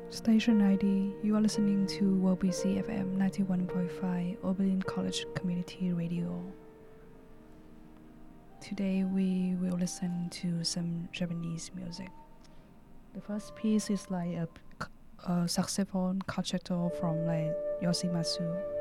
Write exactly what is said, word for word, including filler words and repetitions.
Station I D, you are listening to W B C F M ninety-one point five Oberlin College Community Radio. Today we will listen to some Japanese music. The first piece is like a, a saxophone concerto from like Yoshimatsu.